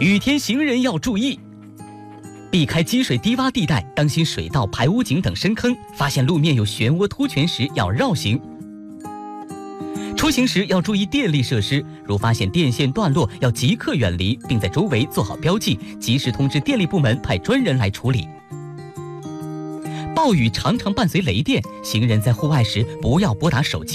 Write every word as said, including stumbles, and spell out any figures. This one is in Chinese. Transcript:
雨天行人要注意，避开积水低洼地带，当心水道、排污井等深坑。发现路面有漩涡凸泉时要绕行。出行时要注意电力设施，如发现电线断落，要即刻远离，并在周围做好标记，及时通知电力部门派专人来处理。暴雨常常伴随雷电，行人在户外时不要拨打手机。